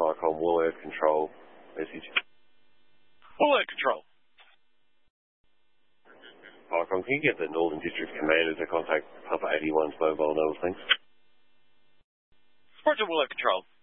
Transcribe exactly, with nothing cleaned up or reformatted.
Micron Wool Earth Control message. Wool Earth Control. Micron, can you get the Northern District Commander to contact Papa eighty-one's mobile number, thanks? Roger, Wool Earth Control.